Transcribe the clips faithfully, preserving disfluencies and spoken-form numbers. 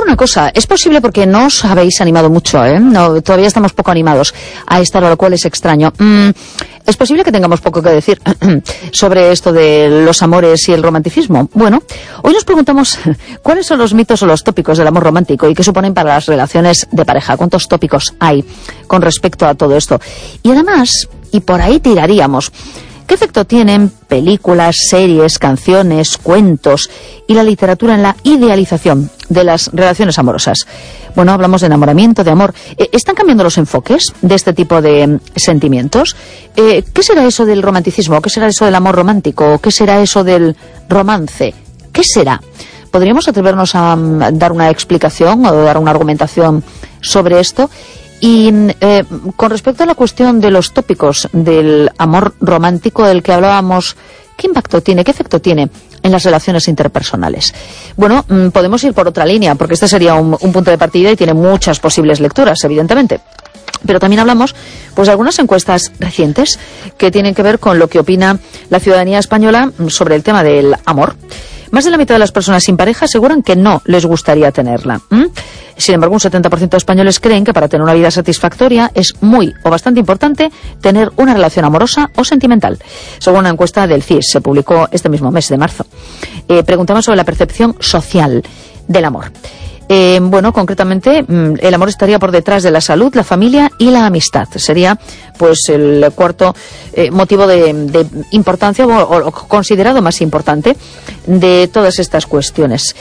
una cosa, es posible porque no os habéis animado mucho, ¿eh? No, todavía estamos poco animados a esta hora, lo cual es extraño. Mm, es posible que tengamos poco que decir sobre esto de los amores y el romanticismo. Bueno, hoy nos preguntamos cuáles son los mitos o los tópicos del amor romántico y qué suponen para las relaciones de pareja. ¿Cuántos tópicos hay con respecto a todo esto? Y además, y por ahí tiraríamos, ¿qué efecto tienen películas, series, canciones, cuentos y la literatura en la idealización de las relaciones amorosas? Bueno, hablamos de enamoramiento, de amor. Eh, ¿Están cambiando los enfoques de este tipo de mm, sentimientos? Eh, ¿Qué será eso del romanticismo? ¿Qué será eso del amor romántico? ¿Qué será eso del romance? ¿Qué será? ¿Podríamos atrevernos a mm, dar una explicación o dar una argumentación sobre esto? Y eh, con respecto a la cuestión de los tópicos del amor romántico del que hablábamos, ¿qué impacto tiene, qué efecto tiene en las relaciones interpersonales? Bueno, mmm, podemos ir por otra línea, porque este sería un, un punto de partida y tiene muchas posibles lecturas, evidentemente. Pero también hablamos pues de algunas encuestas recientes que tienen que ver con lo que opina la ciudadanía española sobre el tema del amor. Más de la mitad de las personas sin pareja aseguran que no les gustaría tenerla. ¿Mm? Sin embargo, un setenta por ciento de españoles creen que para tener una vida satisfactoria es muy o bastante importante tener una relación amorosa o sentimental. Según una encuesta del C I S, se publicó este mismo mes de marzo. Eh, preguntamos sobre la percepción social del amor. Eh, bueno, concretamente, el amor estaría por detrás de la salud, la familia y la amistad. Sería, pues, el cuarto eh, motivo de, de importancia, o, o considerado más importante, de todas estas cuestiones.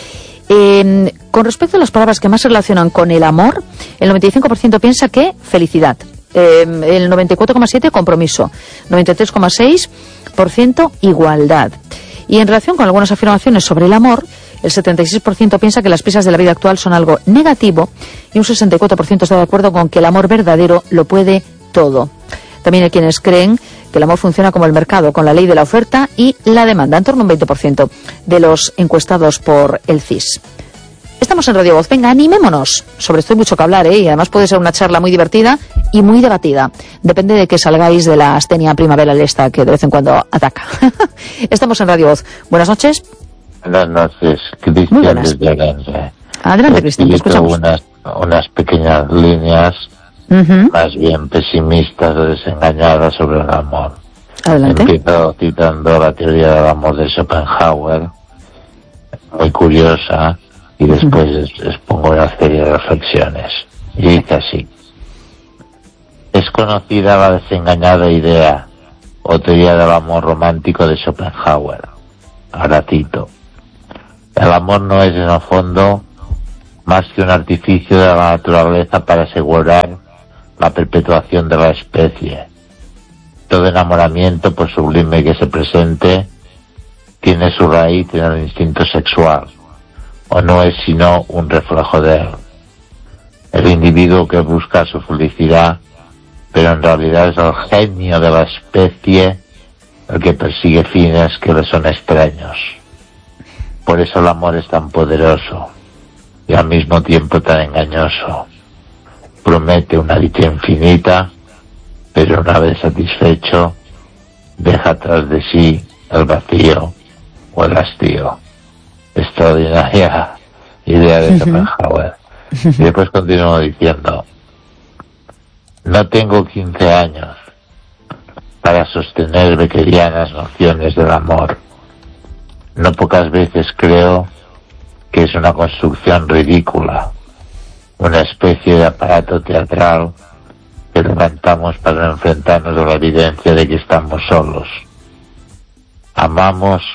Eh, con respecto a las palabras que más se relacionan con el amor, el noventa y cinco por ciento piensa que felicidad, eh, el noventa y cuatro coma siete por ciento compromiso, noventa y tres coma seis por ciento igualdad. Y en relación con algunas afirmaciones sobre el amor, el setenta y seis por ciento piensa que las prisas de la vida actual son algo negativo y un sesenta y cuatro por ciento está de acuerdo con que el amor verdadero lo puede todo. También hay quienes creen que el amor funciona como el mercado, con la ley de la oferta y la demanda, en torno a un veinte por ciento de los encuestados por el C I S. Estamos en Radio Voz. Venga, animémonos. Sobre esto hay mucho que hablar, ¿eh? Y además puede ser una charla muy divertida y muy debatida. Depende de que salgáis de la astenia primaveral esta que de vez en cuando ataca. Estamos en Radio Voz. Buenas noches. Buenas noches, Cristian. Muy buenas. Desde Orense. Adelante, Cristian, te escuchamos. Unas, unas pequeñas líneas uh-huh. más bien pesimistas o desengañadas sobre el amor. Adelante. Empiezo citando la teoría del amor de Schopenhauer, muy curiosa, y después uh-huh. expongo una serie de reflexiones. Y dice así: es conocida la desengañada idea o teoría del amor romántico de Schopenhauer. Ahora cito: el amor no es en el fondo más que un artificio de la naturaleza para asegurar la perpetuación de la especie. Todo enamoramiento, por sublime que se presente, tiene su raíz en el instinto sexual, o no es sino un reflejo de él. El individuo que busca su felicidad, pero en realidad es el genio de la especie el que persigue fines que le son extraños. Por eso el amor es tan poderoso y al mismo tiempo tan engañoso. Promete una dicha infinita, pero una vez satisfecho, deja atrás de sí el vacío o el hastío. Extraordinaria idea de Schopenhauer. Uh-huh. Y después continúo diciendo: no tengo quince años para sostener bequerianas nociones del amor. No pocas veces creo que es una construcción ridícula, una especie de aparato teatral que levantamos para enfrentarnos a la evidencia de que estamos solos. Amamos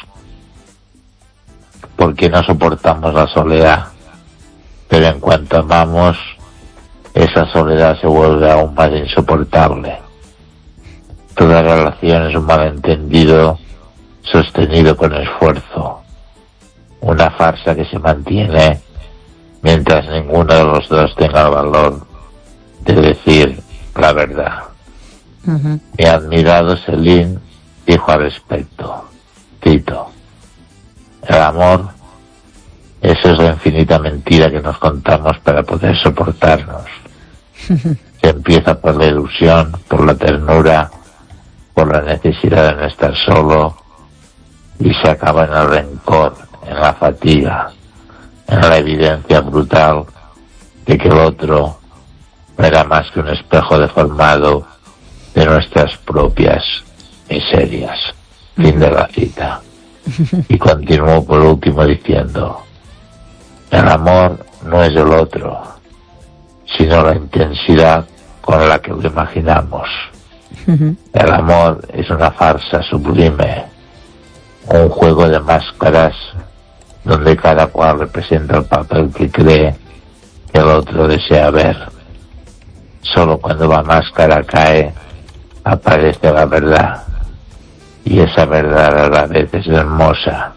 porque no soportamos la soledad, pero en cuanto amamos, esa soledad se vuelve aún más insoportable. Toda relación es un malentendido sostenido con esfuerzo, una farsa que se mantiene mientras ninguno de los dos tenga el valor de decir la verdad. Uh-huh. Mi admirado Céline dijo al respecto, cito: el amor, eso es la infinita mentira que nos contamos para poder soportarnos. Uh-huh. Se empieza por la ilusión, por la ternura, por la necesidad de no estar solo, y se acaba en el rencor, en la fatiga, en la evidencia brutal de que el otro no era más que un espejo deformado de nuestras propias miserias. Fin de la cita. Y continuó por último diciendo: el amor no es el otro, sino la intensidad con la que lo imaginamos. Uh-huh. El amor es una farsa sublime, un juego de máscaras donde cada cual representa el papel que cree que el otro desea ver. Solo cuando la máscara cae aparece la verdad, y esa verdad a la vez es hermosa.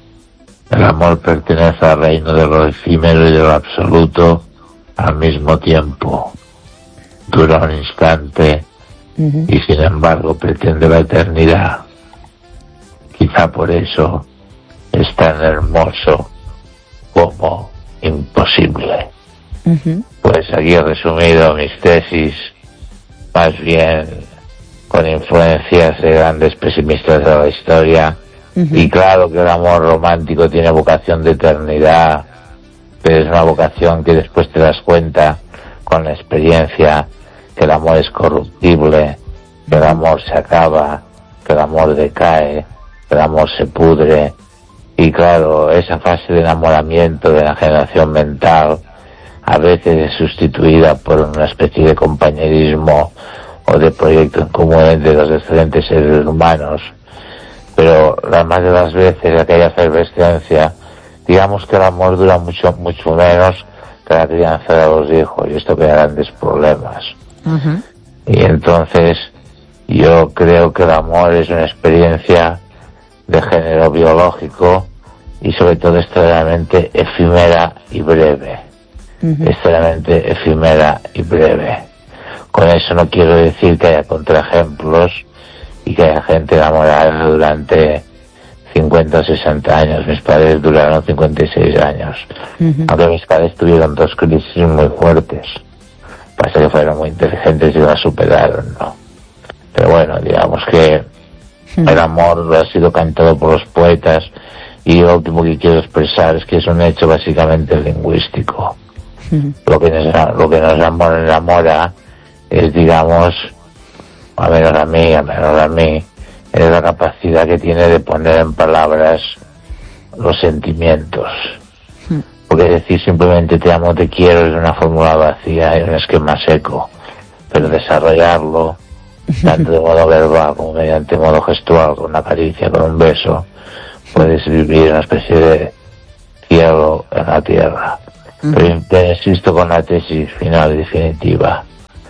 El amor pertenece al reino de lo efímero y de lo absoluto al mismo tiempo. Dura un instante uh-huh. y sin embargo pretende la eternidad. Quizá por eso es tan hermoso como imposible. Uh-huh. Pues aquí he resumido mis tesis, más bien con influencias de grandes pesimistas de la historia. Uh-huh. Y claro que el amor romántico tiene vocación de eternidad, pero es una vocación que después te das cuenta con la experiencia que el amor es corruptible, que el amor se acaba, que el amor decae, que el amor se pudre. Y claro, esa fase de enamoramiento, de la generación mental, a veces es sustituida por una especie de compañerismo o de proyecto en común entre los diferentes seres humanos. Pero la más de las veces aquella efervescencia, digamos que el amor dura mucho mucho menos que la crianza de los hijos, y esto crea grandes problemas. Uh-huh. Y entonces yo creo que el amor es una experiencia de género biológico y sobre todo extremadamente efímera y breve. Uh-huh. Extremadamente efímera y breve. Con eso no quiero decir que haya contraejemplos y que haya gente enamorada durante cincuenta o sesenta años. Mis padres duraron cincuenta y seis años. Uh-huh. Aunque mis padres tuvieron dos crisis muy fuertes. Pasa que fueron muy inteligentes y la superaron, ¿no? Pero bueno, digamos que uh-huh. el amor ha sido cantado por los poetas, y lo último que quiero expresar es que es un hecho básicamente lingüístico. Uh-huh. Lo que nos, lo que nos enamora es, digamos, a menos a mí, a menos a mí, es la capacidad que tiene de poner en palabras los sentimientos. Mm. Porque decir simplemente te amo, te quiero es una fórmula vacía, es un esquema seco. Pero desarrollarlo, tanto de modo verbal como mediante modo gestual, con una caricia, con un beso, puedes vivir una especie de cielo en la tierra. Mm. Pero te insisto con la tesis final y definitiva: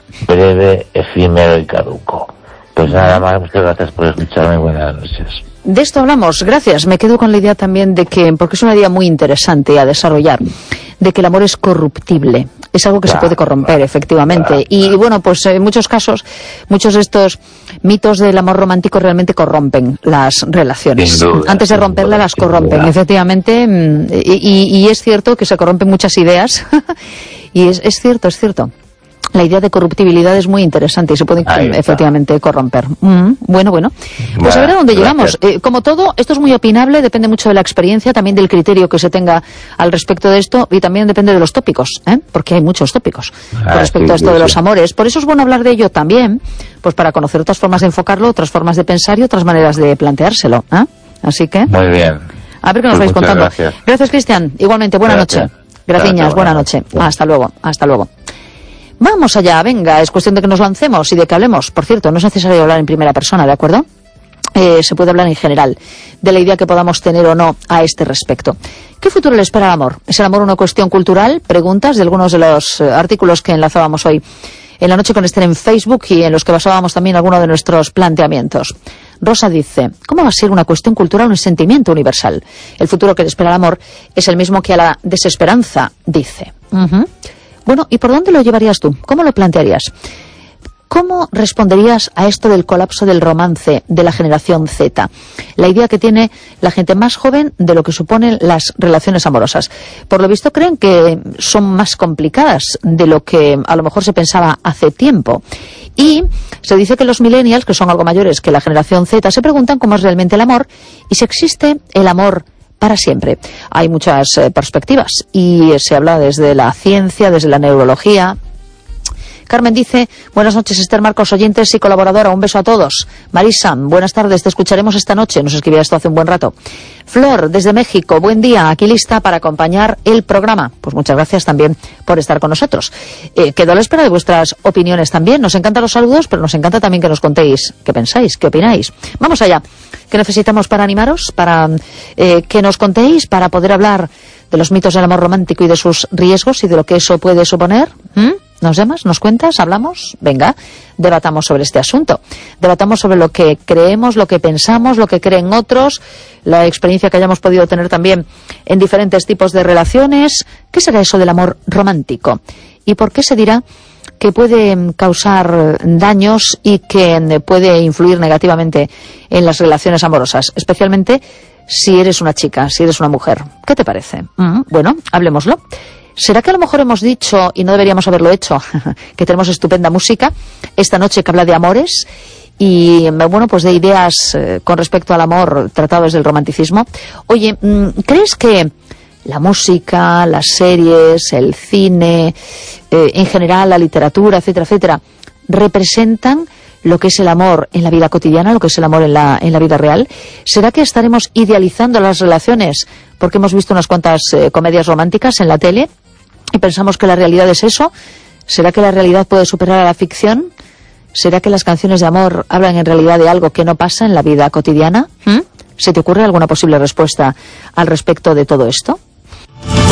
breve, efímero y caduco. Pues nada más, muchas gracias por escucharme y buenas noches. De esto hablamos, gracias. Me quedo con la idea también de que, porque es una idea muy interesante a desarrollar, de que el amor es corruptible. Es algo que claro, se puede corromper, claro, efectivamente. Claro, y claro. bueno, pues en muchos casos, muchos de estos mitos del amor romántico realmente corrompen las relaciones. Duda, Antes de romperlas, las corrompen, duda. efectivamente. Y, y, y es cierto que se corrompen muchas ideas. y es, es cierto, es cierto. La idea de corruptibilidad es muy interesante y se puede efectivamente corromper. Mm, bueno, bueno. Pues bueno, a ver a dónde llegamos. Eh, como todo, esto es muy opinable, depende mucho de la experiencia, también del criterio que se tenga al respecto de esto, y también depende de los tópicos, ¿eh? Porque hay muchos tópicos ah, con respecto sí, a esto sí, de los sí. amores. Por eso es bueno hablar de ello también, pues para conocer otras formas de enfocarlo, otras formas de pensar y otras maneras de planteárselo. ¿eh? Así que... Muy bien. A ver qué nos pues vais contando. Gracias, gracias Cristian. Igualmente, buena gracias. noche. Gracias, buena noche. Hasta luego, hasta luego. Vamos allá, venga, es cuestión de que nos lancemos y de que hablemos. Por cierto, no es necesario hablar en primera persona, ¿de acuerdo? Eh, se puede hablar en general de la idea que podamos tener o no a este respecto. ¿Qué futuro le espera al amor? ¿Es el amor una cuestión cultural? Preguntas de algunos de los eh, artículos que enlazábamos hoy en la noche con Esther en Facebook y en los que basábamos también algunos de nuestros planteamientos. Rosa dice: ¿cómo va a ser una cuestión cultural un sentimiento universal? El futuro que le espera al amor es el mismo que a la desesperanza, dice. Uh-huh. Bueno, ¿y por dónde lo llevarías tú? ¿Cómo lo plantearías? ¿Cómo responderías a esto del colapso del romance de la generación Z? La idea que tiene la gente más joven de lo que suponen las relaciones amorosas. Por lo visto creen que son más complicadas de lo que a lo mejor se pensaba hace tiempo. Y se dice que los millennials, que son algo mayores que la generación Z, se preguntan cómo es realmente el amor y si existe el amor para siempre. Hay muchas eh, perspectivas y eh, se habla desde la ciencia, desde la neurología. Carmen dice, buenas noches Esther, Marcos, oyentes y colaboradora, un beso a todos. Marisa, buenas tardes, te escucharemos esta noche, nos escribía esto hace un buen rato. Flor, desde México, buen día, aquí lista para acompañar el programa. Pues muchas gracias también por estar con nosotros. Eh, quedo a la espera de vuestras opiniones también, nos encantan los saludos, pero nos encanta también que nos contéis qué pensáis, qué opináis. Vamos allá, ¿qué necesitamos para animaros? Para eh, que nos contéis, para poder hablar de los mitos del amor romántico y de sus riesgos y de lo que eso puede suponer. ¿Mm? ¿Nos llamas? ¿Nos cuentas? ¿Hablamos? Venga, debatamos sobre este asunto. Debatamos sobre lo que creemos, lo que pensamos, lo que creen otros, la experiencia que hayamos podido tener también en diferentes tipos de relaciones. ¿Qué será eso del amor romántico? ¿Y por qué se dirá que puede causar daños y que puede influir negativamente en las relaciones amorosas? Especialmente si eres una chica, si eres una mujer. ¿Qué te parece? Mm, bueno, hablemoslo. ¿Será que a lo mejor hemos dicho, y no deberíamos haberlo hecho, que tenemos estupenda música esta noche que habla de amores y, bueno, pues de ideas eh, con respecto al amor tratado desde el romanticismo? Oye, ¿crees que la música, las series, el cine, eh, en general la literatura, etcétera, etcétera, representan lo que es el amor en la vida cotidiana, lo que es el amor en la, en la vida real? ¿Será que estaremos idealizando las relaciones porque hemos visto unas cuantas eh, comedias románticas en la tele y pensamos que la realidad es eso? ¿Será que la realidad puede superar a la ficción? ¿Será que las canciones de amor hablan en realidad de algo que no pasa en la vida cotidiana? ¿Mm? ¿Se te ocurre alguna posible respuesta al respecto de todo esto?